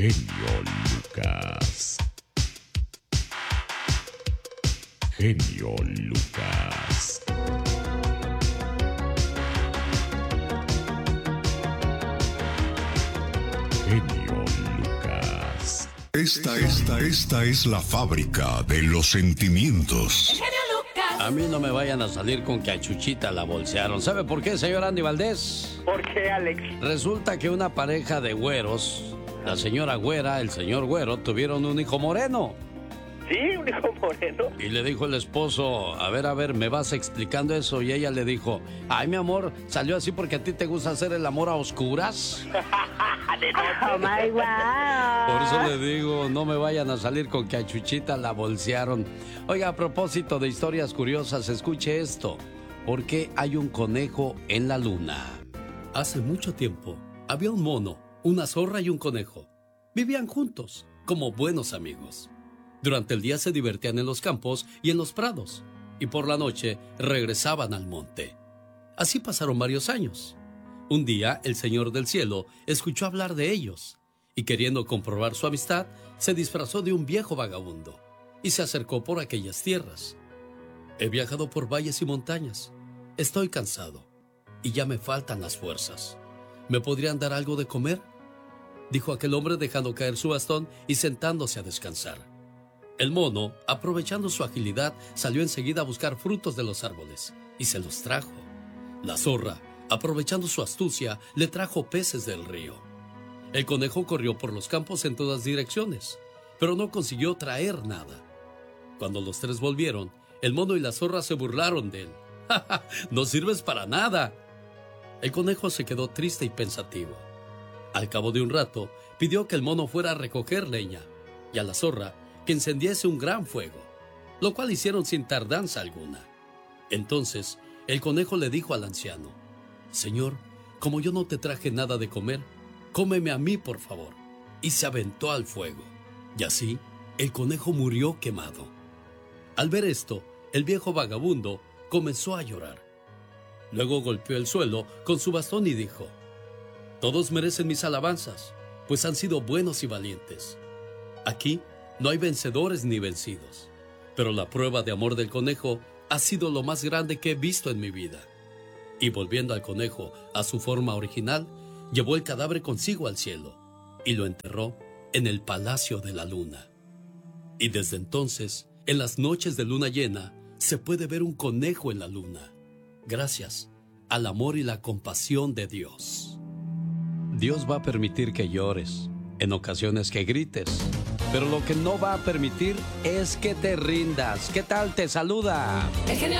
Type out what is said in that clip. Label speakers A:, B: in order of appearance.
A: genio Lucas. Genio Lucas. Genio Lucas.
B: Esta es la fábrica de los sentimientos.
C: A mí no me vayan a salir con que a Chuchita la bolsearon. ¿Sabe por qué, señor Andy Valdés?
D: ¿Por qué, Alex?
C: Resulta que una pareja de güeros, la señora güera, el señor güero, tuvieron un hijo moreno.
D: Sí, un hijo moreno.
C: Y le dijo el esposo, a ver, ¿me vas explicando eso? Y ella le dijo, ay, mi amor, salió así porque a ti te gusta hacer el amor a oscuras.
E: Oh my God.
C: Por eso le digo, no me vayan a salir con que a Chuchita la bolsearon. Oiga, a propósito de historias curiosas, escuche esto. ¿Por qué hay un conejo en la luna? Hace mucho tiempo, había un mono, una zorra y un conejo. Vivían juntos, como buenos amigos. Durante el día se divertían en los campos y en los prados, y por la noche regresaban al monte. Así pasaron varios años. Un día, el Señor del Cielo escuchó hablar de ellos, y queriendo comprobar su amistad, se disfrazó de un viejo vagabundo, y se acercó por aquellas tierras. He viajado por valles y montañas. Estoy cansado, y ya me faltan las fuerzas. ¿Me podrían dar algo de comer?, dijo aquel hombre dejando caer su bastón y sentándose a descansar. El mono, aprovechando su agilidad, salió enseguida a buscar frutos de los árboles, y se los trajo. La zorra, aprovechando su astucia, le trajo peces del río. El conejo corrió por los campos en todas direcciones, pero no consiguió traer nada. Cuando los tres volvieron, el mono y la zorra se burlaron de él. ¡Ja, ja! ¡No sirves para nada! El conejo se quedó triste y pensativo. Al cabo de un rato, pidió que el mono fuera a recoger leña, y a la zorra que encendiese un gran fuego, lo cual hicieron sin tardanza alguna. Entonces, el conejo le dijo al anciano, «Señor, como yo no te traje nada de comer, cómeme a mí, por favor». Y se aventó al fuego. Y así, el conejo murió quemado. Al ver esto, el viejo vagabundo comenzó a llorar. Luego golpeó el suelo con su bastón y dijo, «Todos merecen mis alabanzas, pues han sido buenos y valientes. Aquí no hay vencedores ni vencidos, pero la prueba de amor del conejo ha sido lo más grande que he visto en mi vida». Y volviendo al conejo a su forma original, llevó el cadáver consigo al cielo y lo enterró en el Palacio de la Luna. Y desde entonces, en las noches de luna llena, se puede ver un conejo en la luna, gracias al amor y la compasión de Dios. Dios va a permitir que llores, en ocasiones que grites, pero lo que no va a permitir es que te rindas. ¿Qué tal? Te saluda
F: El genio